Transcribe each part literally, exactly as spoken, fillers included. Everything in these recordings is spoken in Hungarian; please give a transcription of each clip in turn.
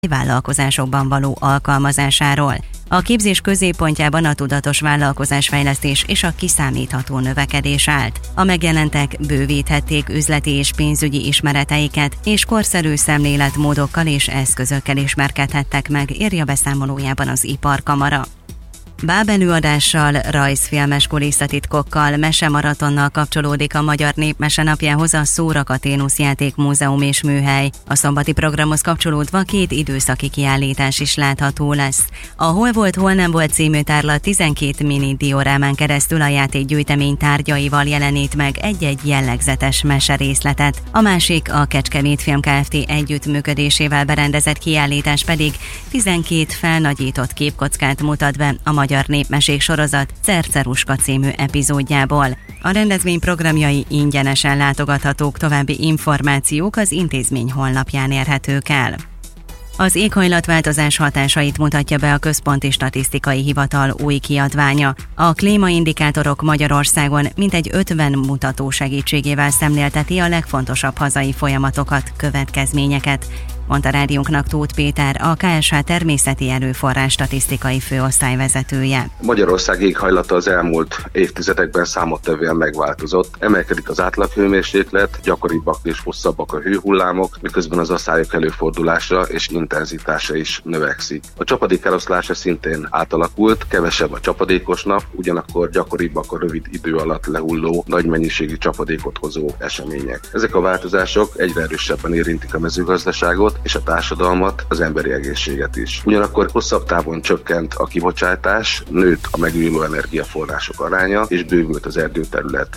vállalkozásokban való alkalmazásáról. A képzés középpontjában a tudatos vállalkozásfejlesztés és a kiszámítható növekedés állt. A megjelentek bővíthették üzleti és pénzügyi ismereteiket, és korszerű szemléletmódokkal és eszközökkel ismerkedhettek meg, írja beszámolójában az Iparkamara. Bábelőadással, rajzfilmes kulisszatitkokkal, mesemaratonnal kapcsolódik a Magyar Népmese napjához a Szóra-Katénusz Játékmúzeum és Műhely. A szombati programhoz kapcsolódva két időszaki kiállítás is látható lesz. A Hol volt, hol nem volt című tárlat tizenkét mini diorámán keresztül a játékgyűjtemény tárgyaival jelenít meg egy-egy jellegzetes meserészletet. A másik, a Kecskemét Film Kft. Együttműködésével berendezett kiállítás pedig tizenkét felnagyított képkockát mutat be a Magyar Népmesék sorozat Cerceruska című epizódjából. A rendezvény programjai ingyenesen látogathatók, további információk az intézmény honlapján érhetők el. Az éghajlatváltozás hatásait mutatja be a Központi Statisztikai Hivatal új kiadványa. A klímaindikátorok Magyarországon mintegy ötven mutató segítségével szemlélteti a legfontosabb hazai folyamatokat, következményeket, mondta rádiónknak Tóth Péter, a ká es há természeti erőforrás statisztikai főosztályvezetője. Magyarország éghajlata az elmúlt évtizedekben számottevően megváltozott. Emelkedik az átlaghőmérséklet, gyakoribbak és hosszabbak a hőhullámok, miközben az asszályok előfordulása és intenzitása is növekszik. A csapadék eloszlása szintén átalakult, kevesebb a csapadékos nap, ugyanakkor gyakoribbak a rövid idő alatt lehulló, nagy mennyiségű csapadékot hozó események. Ezek a változások egyre erősebben érintik a mezőgazdaságot és a társadalmat, az emberi egészséget is. Ugyanakkor hosszabb távon csökkent a kibocsátás, nőtt a megújuló energiaforrások aránya, és bővült az erdőterület.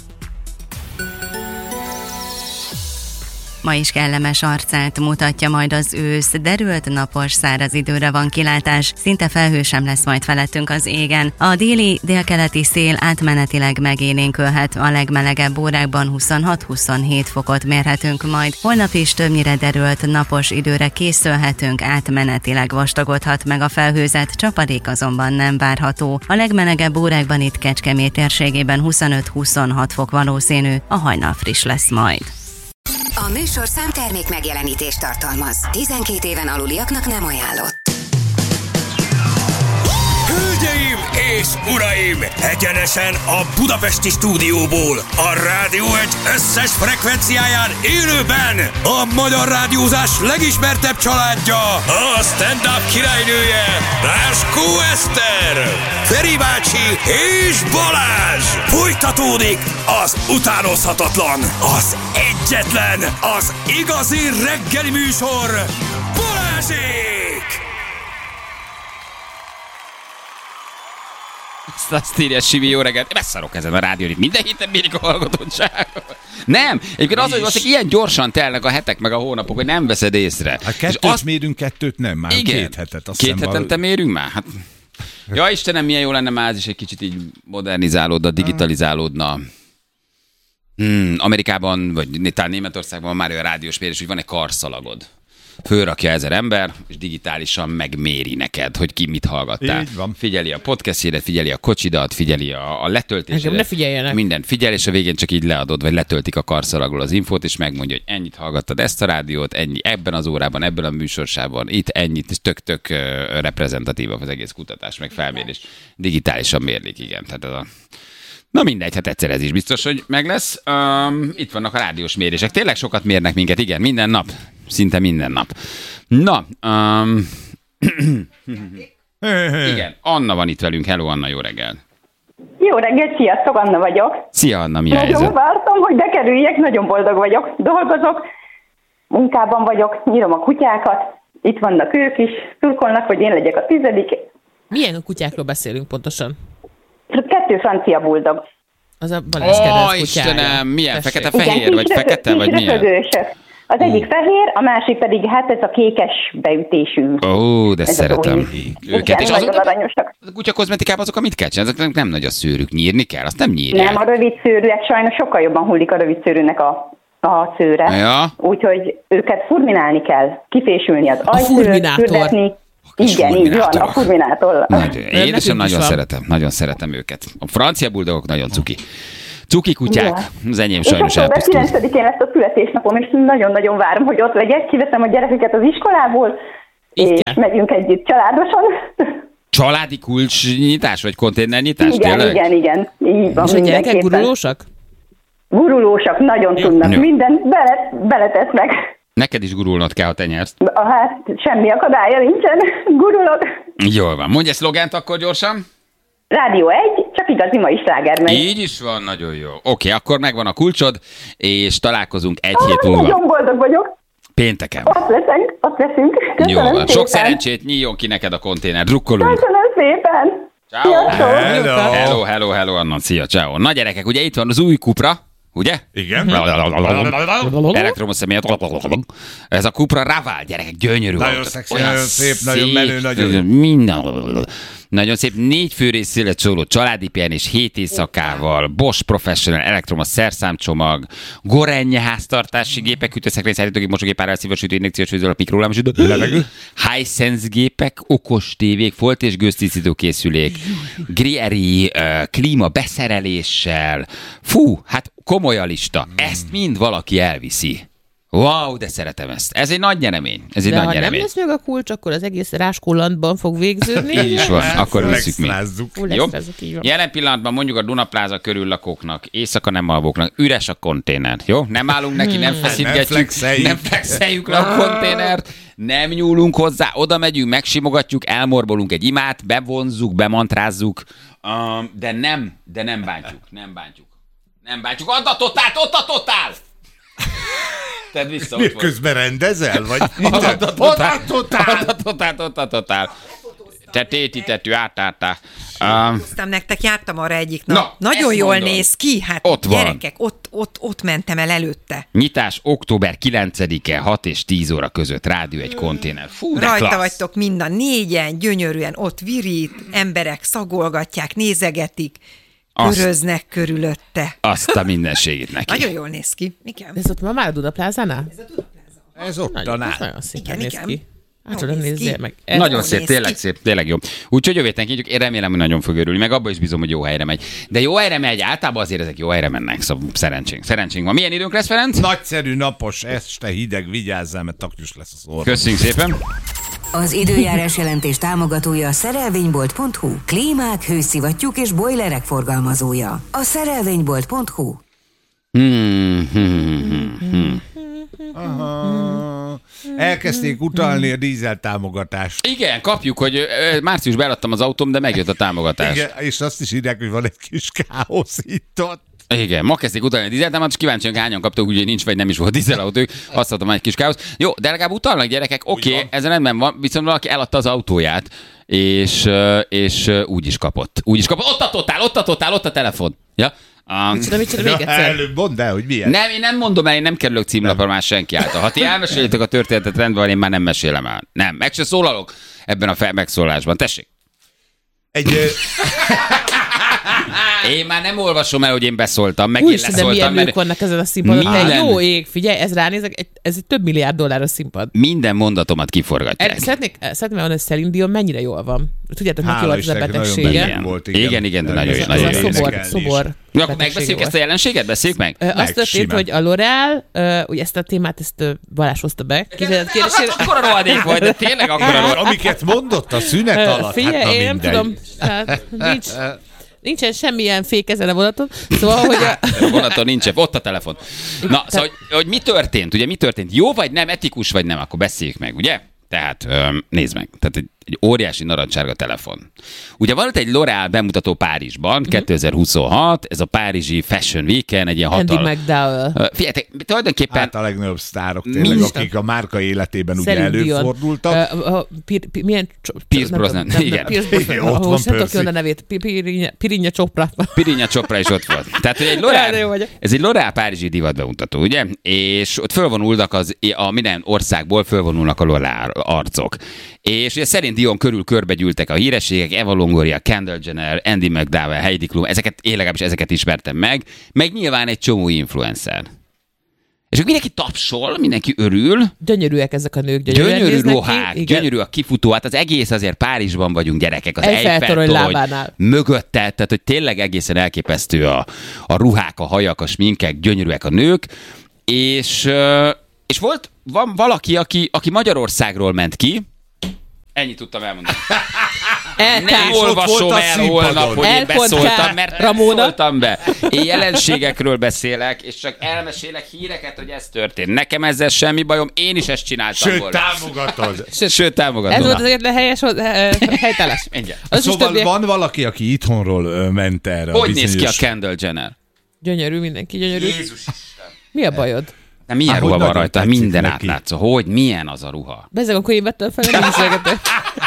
Ma is kellemes arcát mutatja majd az ősz, derült, napos, száraz időre van kilátás, szinte felhő sem lesz majd felettünk az égen. A déli, délkeleti szél átmenetileg megélénkülhet, a legmelegebb órákban huszonhat-huszonhét fokot mérhetünk majd. Holnap is többnyire derült, napos időre készülhetünk, átmenetileg vastagodhat meg a felhőzet, csapadék azonban nem várható. A legmelegebb órákban itt Kecskemét térségében huszonöt-huszonhat fok valószínű, a hajnal friss lesz majd. A műsorszám termék megjelenítést tartalmaz. tizenkét éven aluliaknak nem ajánlott. Hölgyeim és uraim! Egyenesen a budapesti stúdióból, a Rádió egy összes frekvenciáján élőben a magyar rádiózás legismertebb családja, a stand-up királynője, Ráskó Eszter, Feri bácsi és Balázs! Folytatódik az utánozhatatlan, az egyetlen, az igazi reggeli műsor, Balázsék! Azt, azt írja Sivi, jó reggelt. Beszarok ezen a rádión, itt minden héten mérik a hallgatottságot. Nem, egyébként az, hogy valószínűleg ilyen gyorsan telnek a hetek meg a hónapok, hogy nem veszed észre. Hát kettőt azt... mérünk, kettőt nem, már igen, két hetet. Azt két hetente val... mérünk már? Hát... Ja Istenem, milyen jó lenne már ez is egy kicsit így modernizálódna, digitalizálódna. Hmm, Amerikában, vagy talán Németországban már olyan rádiós mérés, hogy van egy karszalagod. Fölrakja ezer ember, és digitálisan megméri neked, hogy ki mit hallgattál. Így van. Figyeli a podcastjédet, figyeli a kocsidat, figyeli a, a letöltésedet. Ne figyeljenek. Mindent figyel, és a végén csak így leadod, vagy letöltik a karszalagról az infót, és megmondja, hogy ennyit hallgattad ezt a rádiót, ennyi ebben az órában, ebben a műsorsában, itt ennyit, és tök-tök uh, reprezentatív az egész kutatás, meg felmérés. Digitálisan mérlik, igen. Tehát ez a... Na mindegy, hát egyszer ez is biztos, hogy meg lesz. Um, itt vannak a rádiós mérések. Tényleg sokat mérnek minket, igen, minden nap. Szinte minden nap. Na, um, igen, Anna van itt velünk. Hello, Anna, jó reggel. Jó reggel, sziasztok, Anna vagyok. Szia, Anna, mi a helyzet? Nagyon vártam, hogy bekerüljek, nagyon boldog vagyok. Dolgozok, munkában vagyok, nyírom a kutyákat, itt vannak ők is, szurkolnak, hogy én legyek a tizedik. Milyen kutyákról beszélünk pontosan? Kettő francia buldog. Az a Balázs kedvenc kutyája. Ó, Istenem, milyen? Tessék. Fekete-fehér, vagy röpö, fekete, vagy milyen? Röpögősök. Az egyik uh. fehér, a másik pedig, hát ez a kékes beütésű. Ó, de ez szeretem őket. Igen, és nagyon azok, aranyosak. a kutyakozmetikában azok, amit kell csinálni, azok nem nagy a szőrük, nyírni kell, azt nem nyírják. Nem, a rövid szőrűek sajnos sokkal jobban hullik a rövid szőrűnek a, a szőre. Ja. Úgyhogy őket furminálni kell, kifésülni az ajszőrt, fürdetni. Igen, így van, a furminátor. Édesem, nagyon szeretem, nagyon szeretem őket. A francia buldogok nagyon cuki. Cuki kutyák, ja. Az enyém sajnos elpusztult. És október kilencedikén lesz a születésnapom, és nagyon-nagyon várom, hogy ott legyek. Kiveszem a gyerekeket az iskolából, és megyünk együtt családosan. Családi kulcsnyitás, vagy konténernyitás? Igen, tényleg? igen, igen. Így van, és a gyerekek gurulósak? Gurulósak, nagyon tudnak. Jó. Mindent bele, beletesznek. Neked is gurulnod kell, ha te nyersz. Hát semmi akadálya nincsen. Gurulok. Jól van. Mondj egy szlogánt akkor gyorsan. Rádió egy, csak igazi mai sláger megy. Így is van, nagyon jó. Oké, akkor megvan a kulcsod, és találkozunk egy ah, hét múlva. Nagyon boldog vagyok. Pénteken. Ott leszünk, ott leszünk. Jó van. Szépen. Sok szerencsét, nyíljon ki neked a konténer. Drukkolunk. Köszönöm szépen. Ciao. Hello. Hello, hello, hello, Anna. Szia, ciao. Na gyerekek, ugye itt van az új Cupra, ugye? Igen. Elektromos személyet. Ez a Cupra Raval, gyerekek, gyönyörű. Nagyon autó. szexi, Olyan nagyon szép, nagyon menő, nagyon jó. Minden. Nagyon szép, négy főrészszélet szóló családi pihenés hét éjszakával, Bosch Professional elektromos szerszámcsomag, Gorenje háztartási gépek, ütőszekrény, szállítógép, mosógép, árral, szívasütő, injekciós fűzőlap, mikrólám, levegő, Hisense gépek, okos tévék, folt és gőztisztító készülék, Grieri uh, klíma beszereléssel. Fú, hát komoly a lista. Ezt mind valaki elviszi. Wow, de szeretem ezt. Ez egy nagy nyeremény. Ez egy de nagy ha nyeremény. nem lesz meg a kulcs, akkor az egész ráskulantban fog végződni. Így is van, akkor visszük mi. Jó? Jó? Jelen pillanatban mondjuk a Dunapláza körül lakóknak, éjszaka nem alvóknak, üres a konténer, jó? Nem állunk neki, nem feszítgetjük, Nem flexeljük. nem flexeljük le a konténert, nem nyúlunk hozzá, oda megyünk, megsimogatjuk, elmorbolunk egy imát, bevonzzuk, bemantrázzuk, um, de nem, de nem bántjuk, nem bántjuk. Nem bántjuk, add a totált, ott a totál! Tedd vissza, ott közben rendezel? Vagy Ott a totál, ott a totál, ott a totál. Te téti tetű, átártá. Aztán nektek jártam arra egyik nap. Na, Nagyon ezt jól mondom. néz ki, hát Ott van. gyerekek, ott, ott, ott mentem el előtte. Nyitás október kilencedike, hat és tíz óra között, rádió egy konténer. Fú, de Rajta klassz. vagytok mind a négyen, gyönyörűen, ott virít, emberek szagolgatják, nézegetik, Azt- köröznek körülötte. Azt a mindenségét neki. Nagyon jól néz ki. Igen. Ez ott ma már a Dunaplázánál? ez ott Nagyon, tanál. ez nagyon szépen Igen, néz igen. ki. Hát, Jól nem néz nézzél ki. meg. Ez Nagyon jól szép, néz tényleg ki. szép, tényleg jó. Úgyhogy jövő héten kintjük, én remélem, hogy nagyon fog örülni, meg abban is bízom, hogy jó helyre megy. De jó helyre megy, általában azért ezek jó helyre mennek, szóval szerencsénk. Szerencsénk van. Milyen időnk lesz, Ferenc? Nagyszerű napos, este hideg, vigyázzál, mert taknyos lesz a szor. Köszönjük szépen. Az időjárás jelentés támogatója a szerelvénybolt pont hu. Klímák, hőszivattyúk és bojlerek forgalmazója. A szerelvénybolt pont hu. Hmm, hmm, hmm, hmm. Aha. Elkezdték utalni a dízel támogatást. Igen, kapjuk, hogy ö, márciusban eladtam az autóm, de megjött a támogatás. Igen, és azt is írják, hogy van egy kis káosz itt ott. Igen, ma kezdték utalni a dízeltámat, és kíváncsian hányan kaptok, úgyhogy nincs vagy nem is volt dízelautójuk, azt adtam egy kis káosz. Jó, de legalább utalnak gyerekek, oké, okay, ez rendben van, viszont valaki eladta az autóját, és, ö, és ö, úgy is kapott. Úgy is kapott. Ott a totál, ott a totál, ott a telefon. Ja? Um, Micsoda, micsoda, még Ja, egyszer. előbb mondd el, hogy milyen. nem, én nem mondom el, én nem kerülök címlapra már senki által. Ha ti elmesélitek a történetet, rendben van, én már nem mesélem el. Nem, meg se szólalok ebben a fel- megszólásban. Tessék. Egy, ö, Én már nem olvasom el, hogy én beszóltam, meg én Úristen, de milyen leszóltam, nők mert vannak ezen a színpadon. Te Minden- jó ég, figyelj, ez ránézek, egy- ez egy több milliárd dolláros színpad. minden mondatomat kiforgatják. El, szeretnék, szeretném mondani, hogy Celine Dion mennyire jól van. Tudjátok, neki Hála volt ez a Istennek, nagyon betegsége. beteg volt, Igen, igen, de nagyon jó, Ez nagyon Ez jó. a szobor, énekelni is. szobor. Jó, akkor betegsége megbeszéljük volt. ezt a jelenséget? Beszéljük meg? Ö, Azt Meg, történt, simán. hogy a L'Oreal, ö, ugye ezt a témát, ezt ö, Balázs hozta be. Kérdezett kérdésére. Akkora rohadék vagy, de tényleg akkora rohadék. Amiket mondott a szünet Ö, alatt, Figyelj, hát na én nem mindegy. tudom, hát, nincs, nincsen semmilyen fék ezen a vonaton. Szóval, hogy a, A vonaton nincs, ott a telefon. Na, szóval, hogy, hogy mi történt? Ugye mi történt? Jó vagy nem, etikus vagy nem? Akkor beszéljük meg, ugye? Tehát öm, nézd meg, tehát egy, egy óriási narancsárga telefon. Ugye volt egy L'Oreal bemutató Párizsban, Mhm. kétezer-huszonhat, ez a párizsi Fashion Weekend, egy ilyen Andy hatal... McDowell. Ö, Figyeljetek, tulajdonképpen Hát a legnagyobb sztárok tényleg, Mind- akik a márka életében ugye Celine Dion. előfordultak. Ö, a Pir- Pi- Milyen... cso- Pierce nem Brosnan, tudom, nem- igen. Pierce Brosnan. Igen, ott ahol van sem tudok Percy. jönni a nevét. Pi- Pirinha Pirinha Chopra. Pirinha Chopra is ott volt. Tehát, hogy egy Jaj, de jó L'Oreal, vagyok. ez egy L'Oreal párizsi divat bemutató, ugye? És ott fölvonulnak az, a minden országból fölvonulnak a L'Oreal arcok. És ugye szerint Dion körül körbegyűltek a hírességek, Eva Longoria, Kendall Jenner, Andy McDowell, Heidi Klum, ezeket, én legalábbis ezeket ismertem meg, meg nyilván egy csomó influencer. És akkor mindenki tapsol, mindenki örül, Gyönyörűek ezek a nők. Gyönyörűen gyönyörű néznek ruhák, ki. Igen. gyönyörű a kifutó, hát az egész azért Párizsban vagyunk gyerekek, az Eiffel Eiffel-torony torony lábánál. mögötte, tehát hogy tényleg egészen elképesztő a, a ruhák, a hajak, a sminkek, gyönyörűek a nők, és, ö, és volt van valaki, aki, aki Magyarországról ment ki, ennyit tudtam elmondani. El- Nem És ott olvasom volt a el színpadon. holnap, hogy én El pont beszóltam, K. mert nem Ramona. szóltam be. Én jelenségekről beszélek, és csak elmesélek híreket, hogy ez történt. Nekem ezzel semmi bajom, én is ezt csináltam Sőt, volna. támogatod. Sőt, Sőt támogatom. Ez volt az egyetlen helyes eh, helytállás. Engem. Az is Szóval többiek... van valaki, aki itthonról ö, ment erre a Hogy néz ki a bizonyos... Kendall Jenner? Gyönyörű, mindenki gyönyörű. Jézus Isten. Mi a bajod? De milyen Há, ruha hogy van nagyon rajta? tetszik Minden neki. átlátszó. Hogy? Milyen az a ruha? Bezzeg, akkor én vettem fel, nem beszélgetek.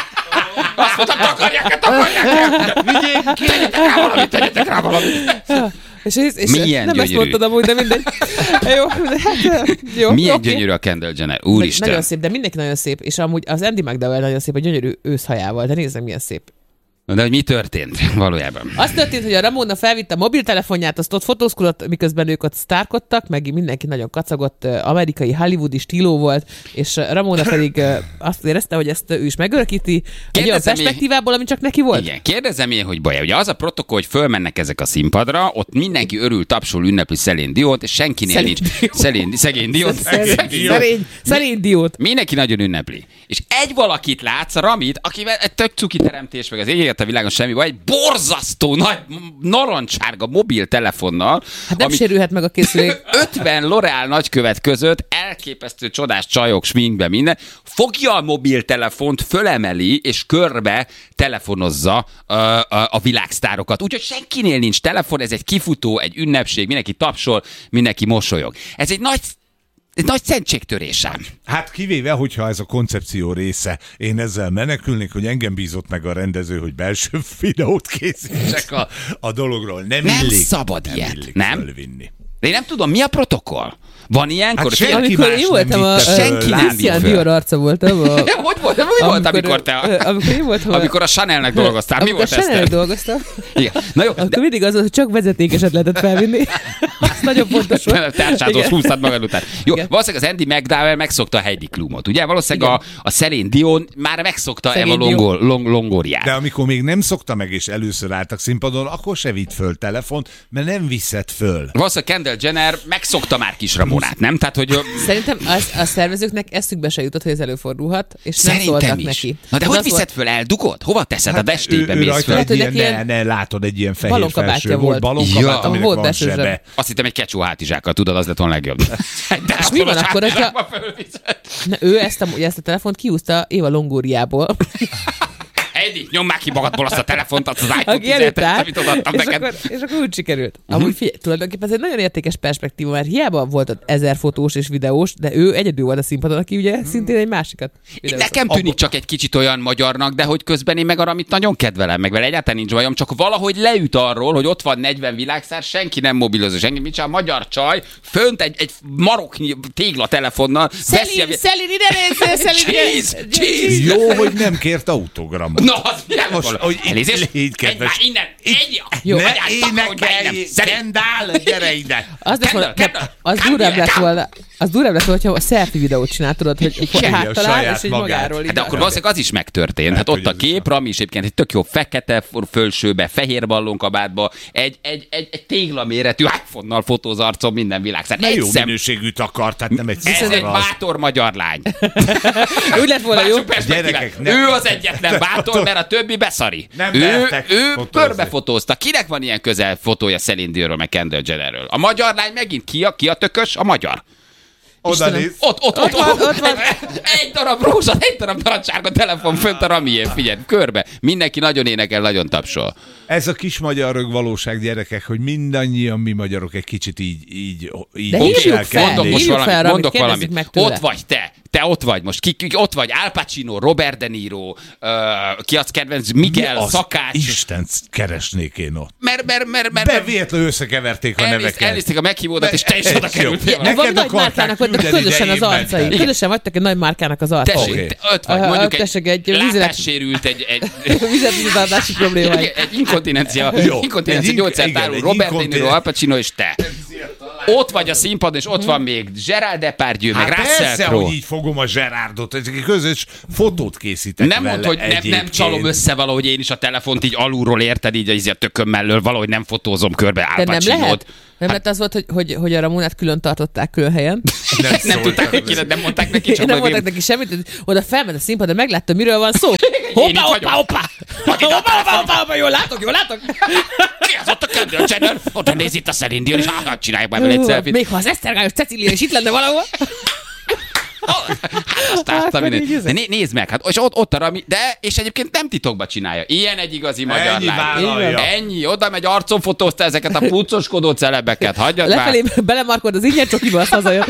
Azt mondtam, takarják-e, takarják-e! Vigyék ki! Tegyetek rá valamit, tegyetek rá valamit! És, és, és Milyen nem ezt gyönyörű. mondtad amúgy, de mindegy. Jó, de hát, jó. Milyen oké. gyönyörű a Kendall Jenner. Meg Úristen. Nagyon szép, de mindenki nagyon szép. És amúgy az Andy McDowell nagyon szép, a gyönyörű őszhajával. De nézzük, milyen szép. De hogy mi történt valójában? Az történt, hogy a Ramona felvitte a mobiltelefonját, azt ott fotózkodott, miközben ők ott sztárkodtak, meg mindenki nagyon kacagott, eh, amerikai hollywoodi stíló volt, és eh, Ramona pedig eh, azt érezte, hogy ezt ő is megörökíti egy olyan Kérdezem én- perspektívából, ami csak neki volt. Igen, kérdezem én, hogy baj. Ugye az a protokoll, hogy fölmennek ezek a színpadra, ott mindenki örül, tapsol, ünnepli Celine Diont, és senkinél Celine nincs. Dion. Celine, szegény Diont. Szerény, szerény, szerény diót. Mindenki nagyon ünnepli. És egy valakit látsz, a Ramit, akivel egy tök cuki teremtés, meg az égért a világon semmi baj, egy borzasztó nagy narancsárga mobiltelefonnal, Hát nem ami sérülhet meg a készülék. ötven L'Oreal nagykövet között elképesztő csodás csajok, sminkbe, minden, fogja a mobiltelefont, fölemeli, és körbe telefonozza uh, a, a világsztárokat. Úgyhogy senkinél nincs telefon, ez egy kifutó, egy ünnepség, mindenki tapsol, mindenki mosolyog. Ez egy nagy Ez nagy szentségtörés ám. Hát kivéve, hogyha ez a koncepció része, én ezzel menekülnék, hogy engem bízott meg a rendező, hogy belső videót készítsek a, a dologról. Nem, Nem illik, szabad nem ilyet, illik nem? fölvinni. De én nem tudom, mi a protokoll? Van ilyenkor? Hát senki Amikor más én voltam nem a vitte senki föl. nem Christian föl. Dior arca voltam. A, Ja, hogy volt? Mi volt, amikor te... ö, Amikor én voltam. a- Amikor a Chanelnek dolgoztál, mi amikor volt a ez? Chanel te? dolgoztam, Igen. Na jó, akkor mindig az volt, hogy csak vezetékeset lehetett felvinni. Ez nagyon fontos volt. Társázós Igen. húztad magad után. Jó, Igen. valószínűleg az Andy McDowell megszokta a Heidi Klumot, ugye? Valószínűleg a, a Celine Dion már megszokta Celine Eva Dion. Longo, long, Longoriát. De amikor még nem szokta meg, és először álltak színpadon, akkor se vitt föl telefont, mert nem viszed föl. Valószínűleg Kendall Jenner megszokta már kis Ramonát, nem? Tehát, hogy Szerintem az, a szervezőknek eszükbe se jutott, hogy ez előfordulhat, és nem szerintem szóltak is. neki. Na de Ez hogy az viszed volt- föl? Eldugod? Hova teszed? Hát a destébe ő, ő mész rajta föl? Lehet, egy hogy ilyen, neki ne, ilyen ne, látod, egy ilyen fehér balonkabátja felső volt. volt. Balonkabát, Ja. aminek Volt van belső zseb. sebe. Azt hittem egy kecsó hátizsákkal, tudod, az lett volna legjobb. És mi van akkor, hogyha na, ő ezt a, ezt a telefont kiúzta Éva Longóriából, Heidi, nyom már ki magadból azt a telefont, azt az iPhone aki előtt tizenhetet, állt, amit odaadtam és neked. akkor, és akkor úgy sikerült. Amúgy figyelj, tulajdonképpen ez egy nagyon értékes perspektíva, mert hiába volt ott ezer fotós és videós, de ő egyedül volt a színpadon, aki ugye szintén egy másikat videózott. Nekem tűnik csak egy kicsit olyan magyarnak, de hogy közben én meg arra, amit nagyon kedvelem, meg vele egyáltalán nincs bajom, csak valahogy leüt arról, hogy ott van negyven világszár, senki nem mobilozó, senki, mit csinál, a magyar csaj, fönt egy, egy maroknyi tégla telefonnal, veszi a... Szelin, Szelin, ide nézzél, Szelin, Cheese, cheese. Jó, hogy nem kért autogramot. Na, az milyen Most, volt? hogy Elnézést, légy egy kedves. már innen, egy, Jó. Ne anyád, takarodj már innen. énekelj, Szerint- Kendall, gyere ide! Az, lesz volna, Kendall, Kendall, az come durvább here, lett come. volna, az durvább lett volna, hogyha a selfie videót csinál, tudod, hogy Igen, háttal a áll, saját és így magát. magáról Hát így de akkor áll. valószínűleg az is megtörtént. Hát ott hogy a az is kép, Rami is egyébként egy tök jó fekete fölsőbe, fehér ballonkabátba, egy, egy, egy, egy téglaméretű iPhone-nal fotóz arcom minden világszár. Ne Egy jó szem. minőségű takar, tehát nem egy Ez egy szar az. bátor magyar lány. Úgy lett volna jó. Lássuk perspektívát. Gyerekek, nem- Ő az egyetlen bátor, mert a többi beszari. Nem ő, mertek ő fotózni. körbefotózta. Kinek van ilyen közel fotója Celine Dionról, meg Kendall Jennerről? A magyar lány megint ki a, ki a tökös? A magyar. Oda Istenem. néz. Ott, ott, ott, Ott van, ott, ott van. Egy, egy darab rózsa, egy darab narancsárga telefon fönt a Ramién, figyelj, körbe. Mindenki nagyon énekel, nagyon tapsol. Ez a kis magyar rög valóság, gyerekek, hogy mindannyian mi magyarok egy kicsit így, így, így De így hívjuk el kell fel, Mondok nézni. most hívjuk valamit, fel, Ramit, mondok kérdezzük valamit. meg tőle. Ott vagy te, te ott vagy most, ki, ki ott vagy, Al Pacino, Robert De Niro, uh, ki az kedvenc, Miguel, Mi az Szakács. Isten keresnék én ott. Mert, mert, mert, mert, Be véletlenül összekeverték a elnézték, neveket. elnézték a meghívódat, és te is Ez oda jó. kerültél. Neked Van nagy akarták márkának voltak küldeni, közösen de az én arcai. mentem. Közösen vagytok egy nagy márkának az arcai. Tessék, Oké. te ott vagy, Ah, mondjuk tessék, egy, egy egy vizelet- látássérült, egy, egy, Vizetvizetartási problémáj. egy inkontinencia, Jó. inkontinencia Egy gyógyszert ink- igen, árul egy Robert De Niro, inkontinens- Al Pacino és te. Ott vagy a színpadon, és ott van még Gerard Depardieu, meg Hát Russell persze, Crowe. hogy így fogom a Gerardot, egy közös fotót készítek Nem vele mondd, hogy nem, nem egyébként. csalom össze valahogy én is a telefont így alulról, érted, így az a tököm mellől, valahogy nem fotózom körbe Al De nem Pacinót. lehet? Nem lehet az volt, hogy, hogy, hogy a Ramonát külön tartották külön helyen. Nem, Nem szóltak tudták hozzá. neki, nem mondták neki, csak Nem majd mondták én- neki semmit, oda felment a színpadra, meglátta, miről van szó. Én itt vagyok. Hoppá, hoppá, hoppá, hoppá, hoppá, hoppá, jól látok, jól látok. Ki az ott a Kendall Jenner? Oda néz itt a Celine Dion, és hát csináljuk már vele egy selfie-t. Még ha az Esztergályos Cecília is itt lenne valahol. Aztán hát, de né, nézd meg, hát, és ott, ott a Rami, de, és egyébként nem titokba csinálja. Ilyen egy igazi magyar Ennyi lány. vállalja. Ennyi, oda megy, arcon fotózta ezeket a puccoskodó celebeket, hagyjad Lefelé már. belemarkod az ingyen csokiba, azt hazajön.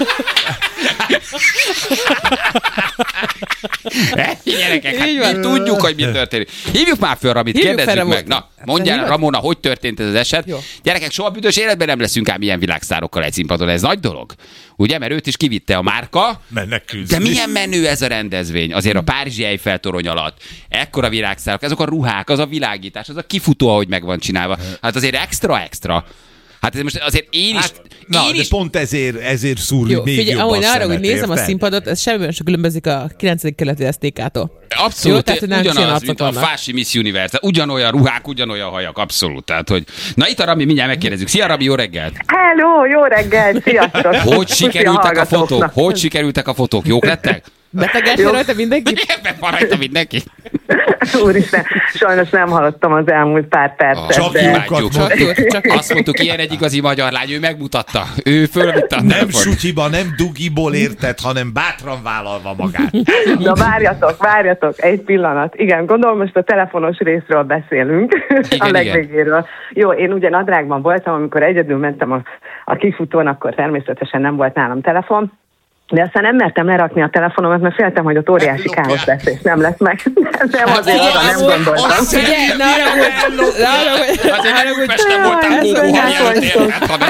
Ennyi gyerekek, hát Így mi van. tudjuk, hogy mi történik. Hívjuk már föl Ramit, Hívjuk kérdezzük fel meg. Ramot. Na, mondjál, Hívod? Ramona, hogy történt ez az eset? Jó. Gyerekek, soha büdös életben nem leszünk ám ilyen világsztárokkal egy színpadon, ez nagy dolog. Ugye, mert őt is kivitte a márka. Mennek küzdeni. De milyen menő ez a rendezvény, azért a Párizsi Eiffel torony alatt. Ekkora világsztárok, azok a ruhák, az a világítás, az a kifutó, ahogy meg van csinálva. Hát azért extra-extra. Hát ez most azért én is... Hát, na, én de is... pont ezért, ezért szúr Jó, még figyelj, jobban ahogy a arra, hogy szemet, nézem a érted? színpadot, ez semmiben sem különbözik a kilencedik kerületi es té ká-tól. Jó, Abszolút, tehát, hogy nem is ilyen ugyanaz, arcok mint a vannak. Fási Miss Universe. Ugyanolyan ruhák, ugyanolyan hajak, abszolút. Tehát, hogy... Na itt a Rami, mindjárt megkérdezzük. Szia Rami, jó reggelt! Hello, jó reggel, sziasztok! Hogy Puszi sikerültek a fotók? hallgatóknak. Hogy sikerültek a fotók? Jók lettek? Betegedtél rajta mindenki? Ebben van rajta mindenki. Úristen, sajnos nem hallottam az elmúlt pár percet. Csak de- jókat Csak jót, csak jót. Azt mondtuk, ilyen egy igazi magyar lány, ő megmutatta. Ő fölvitte a Nem telefont. sutyiba, nem dugiból érted, hanem bátran vállalva magát. Na várjatok, várjatok, egy pillanat. Igen, gondolom most a telefonos részről beszélünk, Igen, a legvégéről. Jó, én ugye nadrágban voltam, amikor egyedül mentem a, a kifutón, akkor természetesen nem volt nálam telefon. De aztán nem mertem lerakni a telefonomat, mert féltem, hogy ott óriási káosz lesz, és nem lesz meg. Nem azért arra nem gondoltam. Figyelj, ne haragudj! Ne haragudj! Azért nem Újpesten voltál Ez kókó, olyan ha mielőtt fontos. érhet, hanem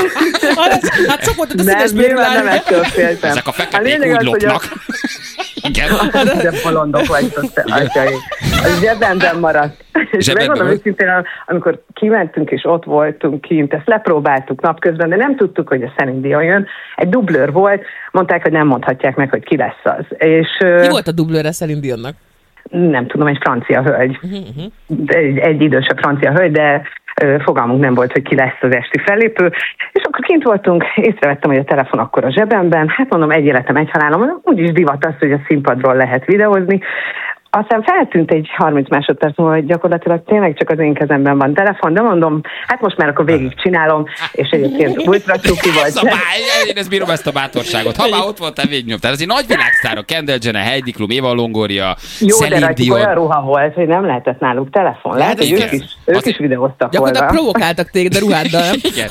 Hát csak mondtad a Nem, színes nyilván nem bőrvány. ettől féltem. ezek a feketék lényeg úgy az, hogy a- lopnak. Igen. De bolondok vagytok, te atyaik. Az zsebemben maradt. És Zsebedben megmondom volt? őszintén, amikor kimentünk és ott voltunk kint, ezt lepróbáltuk napközben, de nem tudtuk, hogy a Celine Dion jön. Egy dublőr volt, mondták, hogy nem mondhatják meg, hogy ki lesz az. És Ki volt a dublőre Celine Dionnak? nem tudom, egy francia hölgy. De egy, egy idősebb francia hölgy, de ö, fogalmunk nem volt, hogy ki lesz az esti fellépő. És akkor kint voltunk, észrevettem, hogy a telefon akkor a zsebemben. Hát mondom, egy életem, egy halálom. Úgyis divat az, hogy a színpadról lehet videózni. Aztán feltűnt egy harminc másodperc múlva, hogy gyakorlatilag tényleg csak az én kezemben van telefon, de mondom, hát most már akkor végig csinálom, és egyébként ultra cuki Ez a volt. báj, én ezt bírom, ezt a bátorságot. Ha már ott voltál, végignyomtál. Ez egy nagy világsztárok, Kendall Jenner, Heidi Klum, Eva Longoria, Jó, de Celine rajtuk olyan Dion. ruha volt, hogy nem lehetett náluk telefon. Lehet, hogy igen. ők is, ők Azért- is videóztak Gyakorlatilag volna. provokáltak téged a ruháddal, nem? Igen.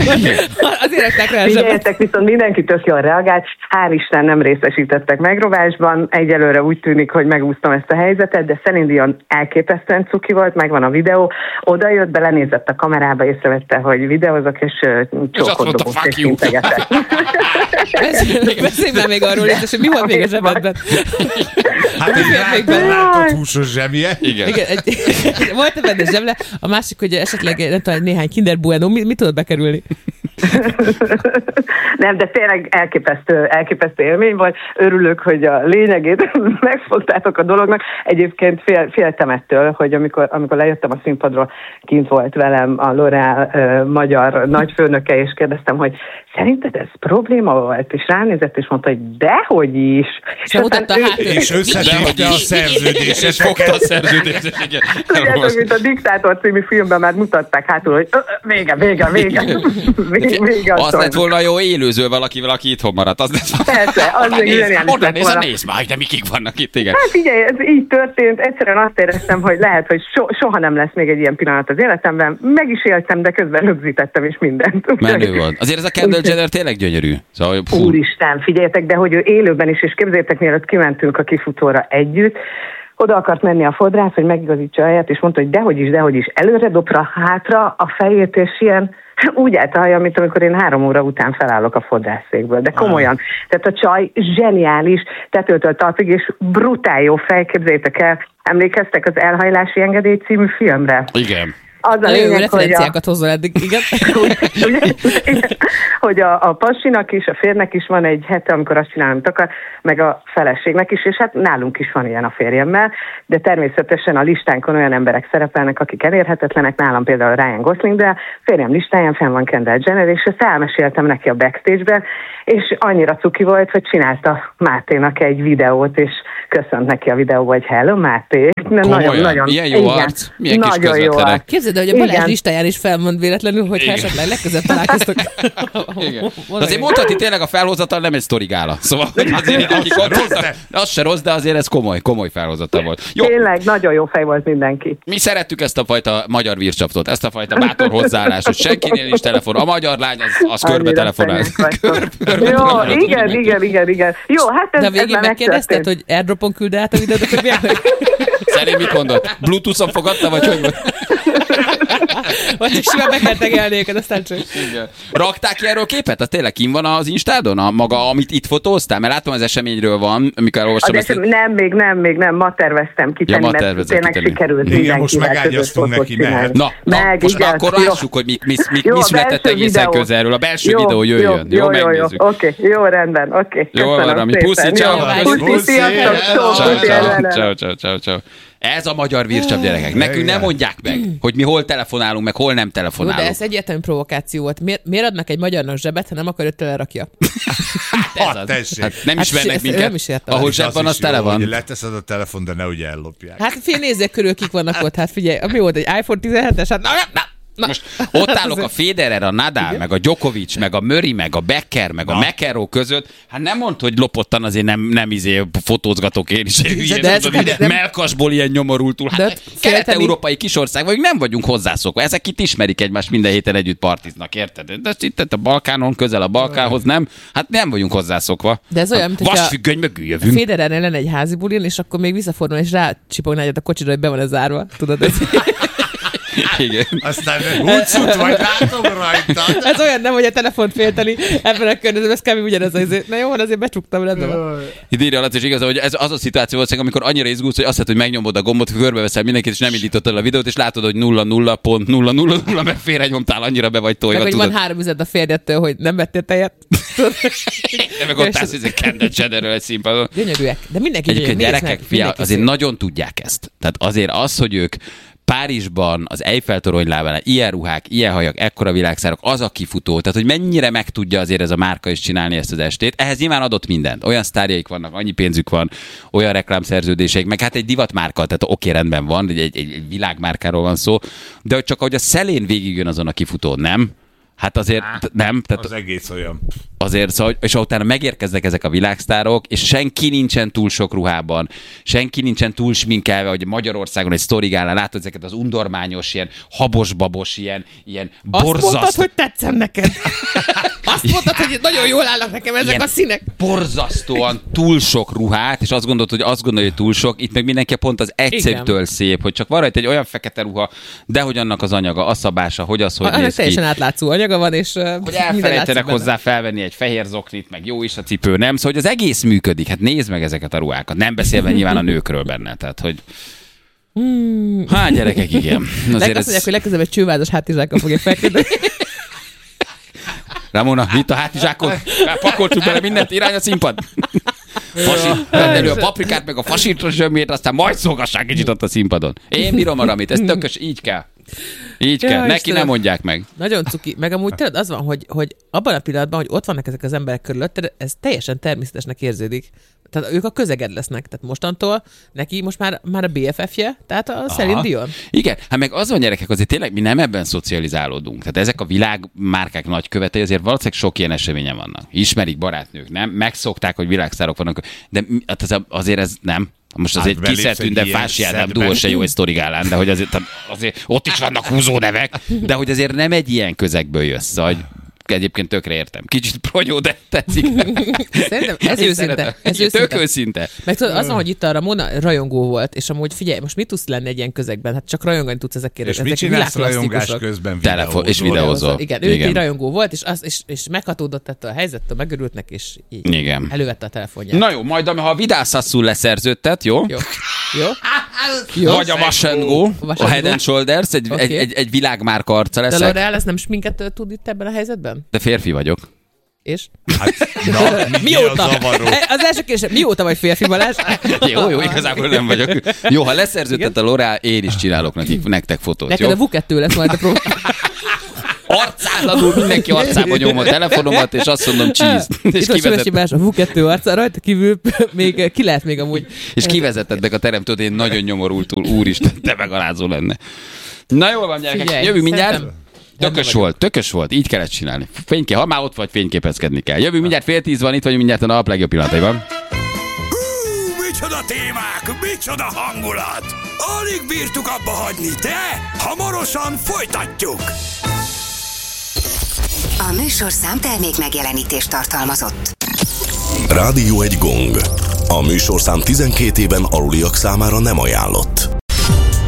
Azért rakták rá a zsebet. Figyeljetek, viszont mindenki tök jól reagált. Hál' Isten nem részesítettek megrovásban. Egyelőre úgy tűnik, hogy megúsztam ezt a helyzetet, de Celine Dion elképesztően cuki volt, megvan a videó. Oda jött, belenézett a kamerába, észrevette, hogy videózok, és ö, csókot mondta, dobott, fuck és you. integetett. Beszélj már még arról, hogy mi volt még a zsebedben. Hát egy még látott, benne. látott húsos zsemje. Igen. Igen, egy, volt benne zseble, a másik, hogy esetleg nem tudom, néhány Kinder Bueno, mi, mit tudod bekerülni? Nem, de tényleg elképesztő, elképesztő élmény volt. Örülök, hogy a lényegét megfogtátok a dolognak. Egyébként fél, féltem ettől, hogy amikor, amikor lejöttem a színpadról, kint volt velem a L'Oréal uh, magyar nagyfőnöke, és kérdeztem, hogy szerinted ez probléma volt? És ránézett, és mondta, hogy dehogy is. És mutatta a ő- hátul. És összetépte a És fogta a szerződéseket. szerződést. Igen. Tudjátok, mint a Diktátor című filmben már mutatták hátul, hogy ö, ö, vége, vége, vége. vége, vége a Az lett szornak. volna jó élőző valakivel, aki itthon maradt. Az lett volna. Persze, az Onnan még néz, zseniális onnan lett néz, volna. nézd már, de mikik vannak itt, igen. Hát figyelj, ez így történt, egyszerűen azt éreztem, hogy lehet, hogy so, soha nem lesz még egy ilyen pillanat az életemben. Meg is éltem, de közben rögzítettem is mindent. Menő volt. Azért ez a Kendall Jenner tényleg gyönyörű. Szóval, fú, Úristen, figyeljetek, de hogy ő élőben is, és képzeljétek, mielőtt kimentünk a kifutóra együtt, oda akart menni a fodrász, hogy megigazítsa a helyet, és mondta, hogy dehogy is, dehogy is, előre dobra, hátra a fejét, és ilyen úgy állt a haja, mint amikor én három óra után felállok a fodrászszékből. De komolyan. Tehát a csaj zseniális, tetőtől talpig, és brutál jó fej, képzeljétek el. Emlékeztek az Elhajlási Engedély című filmre? igen. Az a lényeg, lényeg, hogy a, hozzá eddig, igen. hogy a, a pasinak is, a férnek is van egy hete, amikor azt csinálom, amit akar, meg a feleségnek is, és hát nálunk is van ilyen a férjemmel, de természetesen a listánkon olyan emberek szerepelnek, akik elérhetetlenek, nálam például Ryan Gosling, de a férjem listáján fenn van Kendall Jenner, és ezt elmeséltem neki a backstage-ben, és annyira cuki volt, hogy csinálta Máténak egy videót, és köszönt neki a videóba, hogy hello Máté. Nagyon, nagyon, milyen jó igen, arc, milyen kis közvetlenek. Képzeld, hogy a Balázs listáján is felmond véletlenül, hogy esetleg legközelebb találkoztok. Igen. Azért mondhatni tényleg a felhozatal nem egy sztorigála. Szóval azért, akik ott voltak, az se rossz, de azért ez komoly, komoly felhozatal volt. Jó. Tényleg, nagyon jó fej volt mindenki. Mi szerettük ezt a fajta magyar vircsaptot, ezt a fajta bátor hozzáállást, hogy senkinél nincs telefon. A magyar lány az, az körbe telefonál. Jó, igen, igen, igen, igen. Jó, hát ez, de végén megkérdezted, hogy airdropon küld át a videót, hogy milyen? Szerint mit mondott? Bluetooth-on fogadta, vagy hogy volt? Vagy csak simán meg kell tegelni őket, aztán csak. Igen. Rakták ki erről képet? Az tényleg kim van az Instádon? A maga, amit itt fotóztál? Mert látom, az eseményről van, amikor olvastam ezt. Nem, még nem, még nem. Ma terveztem kitenni, ja, ma mert tényleg kitenni. Sikerült igen, most megágyaztunk neki, mehet. Na, na meg, most igen, akkor lássuk, hogy mi, mi, mi, mi született egészen közelről. A belső jó, videó jöjjön. Jó, jó, jó, jó. Oké, okay, jó, rendben, oké. Okay. Jó, Rami, puszi, ciao. Puszi, ciao, ciao, ciao, ciao. Ez a magyar vircsap, gyerekek. Nekünk nem mondják meg, hogy mi hol telefonálunk, meg hol nem telefonálunk. Jó, de ez egyértelmű provokáció volt. Miért, miért adnak egy magyarnak zsebet, ha nem akar, hogy telerakja? Hát, ez az. Hát nem hát ismernek minket. Nem is értem. Ahol zseb van, az tele van. Leteszed a telefon, de nehogy ellopják. Hát fél nézzék körül, kik vannak ott. Hát figyelj, mi volt egy iPhone tizenhetes? Hát na, na. Na. Most ott állok a Federer, a Nadal, igen? Meg a Djokovic, meg a Murray, meg a Becker, meg na. A McEnroe között. Hát nem mondd, hogy lopottan azért nem, nem izé fotózgatok én is. Hülye, de tudom, ez, nem... Melkasból ilyen nyomorultul. Hát kelet-európai kisország vagyunk, nem vagyunk hozzászokva. Ezek itt ismerik egymást, minden héten együtt partiznak, érted? De itt a Balkánon, közel a Balkánhoz nem. Hát nem vagyunk hozzászokva. De ez olyan, mint hogy vasfüggöny mögül jövünk. Federernél lenne egy házi bulin, és akkor még visszafordul, és rácsipogná a kocsira, hogy be van ez zárva. Tudod, ez... Igen. Aztán húcsút vagy, látom rajta. Ez olyan nem, hogy a telefont félteni ebben a környezetben, ez kb. Ugyanez azért. Na jó, azért becsuktam, rendben van. Itt írja alatt, és igaz, hogy ez az a szituáció volt, amikor annyira izgulsz, hogy azt hiszed, hogy megnyomod a gombot, körbeveszel mindenkit, és nem indítottad a videót, és látod, hogy nulla nulla pont nulla nulla nulla, mert félrenyomtál, annyira be vagy tojva. Meg, hogy van három üzlet a férjettől, hogy nem vettél tejet. De meg ott állsz, hogy Kendall Jennerről egy színpadon. Gyönyörűek, de mindenki gyönyörű. Gyerekek, fia, azért nagyon tudják ezt. Tehát azért az, hogy ők Párizsban, az Eiffel torony lábánál, ilyen ruhák, ilyen hajak, ekkora világszárok, az a kifutó. Tehát, hogy mennyire meg tudja azért ez a márka is csinálni ezt az estét. Ehhez nyilván adott mindent. Olyan sztárjaik vannak, annyi pénzük van, olyan reklámszerződéseik, meg hát egy divatmárka, tehát oké, rendben van, egy, egy, egy világmárkáról van szó, de hogy csak ahogy a szelén végigjön azon a kifutón, nem? Hát azért Á, nem. Tehát az egész olyan. Azért, szóval, és utána megérkeznek ezek a világsztárok, és senki nincsen túl sok ruhában, senki nincsen túl sminkelve, hogy Magyarországon egy sztorigálán látod ezeket az undormányos, ilyen habos-babos, ilyen, ilyen borzaszt. Azt mondtad, hogy tetszem neked. Azt mondtad, hogy nagyon jól állnak nekem ezek ilyen a színek. Borzasztóan túl sok ruhát, és azt gondolod, hogy azt gondolja, hogy túl sok, itt meg mindenki pont az egyszerűtől szép, hogy csak van rajta egy olyan fekete ruha, de hogy annak az anyaga, a szabása, hogy az, hogy a, néz ki. Teljesen átlátszó anyaga van, és hogy elfelejtenek hozzá felvenni egy fehér zoknit, meg jó is a cipő, nem? Szóval, hogy az egész működik. Hát nézd meg ezeket a ruhákat. Nem beszélve nyilván a nőkről benne. Tehát, hogy... Hmm. Hát, gyerekek, igen. Azért azt mondják, ez... hogy legközelebb egy csővázas hátizsákkal fogja feküdni. Ramona, vitt a hátizsákot? Pakoltuk bele mindent, irány a színpad. Fasi, rendelő a paprikát, meg a fasítos zsömét, aztán majd szolgassák kicsit ott a színpadon. Én bírom a Ramit, ez tökös, így kell. Így ja, kell, neki nem mondják meg. Nagyon cuki. Meg amúgy tényleg az van, hogy, hogy abban a pillanatban, hogy ott vannak ezek az emberek körülötted, ez teljesen természetesnek érződik. Tehát ők a közeged lesznek. Tehát mostantól neki most már, már a bé ef ef-je, tehát a Celine Dion. Igen, hát meg az van, gyerekek, azért tényleg mi nem ebben szocializálódunk. Tehát ezek a világmárkák nagykövetei, azért valószínűleg sok ilyen eseményen vannak. Ismerik barátnők, nem? Megszokták, hogy világsztárok vannak. De hát azért ez nem. Most azért hát kiszertünk, de Fási Ádám duó se jó egy sztorigálán, de hogy azért, azért ott is vannak húzó nevek, de hogy azért nem egy ilyen közegből jössz, hogy egyébként tökre értem. Kicsit pronyó, de tetszik. Szerintem ez Én őszinte. Ez őszinte. Tök őszinte. Meg tudod, az van, hogy itt a Ramona rajongó volt, és amúgy figyelj, most mit tudsz lenni egy ilyen közegben? Hát csak rajongani tudsz ezekért. És mit csinálsz rajongás közben? Telefon és videózol. Igen, ő egy rajongó volt, és, az, és, és meghatódott ettől a helyzettől, megörült neki, és így igen. Elővette a telefonját. Na jó, majd ha a Vidal Sassoul leszerződtet, jó? Jó. Jó. Vagy a Wash and Go, a Head and Shoulders, egy, okay. egy, egy, egy világmárka arca leszek. De L'Oreal, ez nem sminket tud itt ebben a helyzetben? De férfi vagyok. És? Hát, na, mi mióta? az zavaró? Az első kérdés, mióta vagy férfi, Balázs? Jó, jó, igazából nem vagyok. Jó, ha leszerződtet a L'Oreal, én is csinálok nekik, nektek fotót. Neked jó? a vé kettő lesz majd a próba. Arcáladul mindenki arcába nyom a telefonomat, és azt mondom cheese. És kivezet... Más, a vé kettő arca, rajta kívül még ki lehet még amúgy. És kivezetednek a teremtőt, én nagyon nyomorultul, úristen, te megalázó lenne. Na jól van, gyerekek, Figyelj, jövünk mindjárt. szerintem... Tökös volt, tökös volt, így kellett csinálni. Fénykép, ha már ott vagy, fényképezkedni kell. Jövünk mindjárt fél tíz van, itt vagyunk mindjárt a nap legjobb pillanataiban. Hú, micsoda témák, micsoda hangulat! Alig bírtuk abba hagyni, de hamarosan folytatjuk! A műsorszám termék megjelenítést tartalmazott. Rádió egy gong. A műsorszám tizenkét éven aluliak számára nem ajánlott.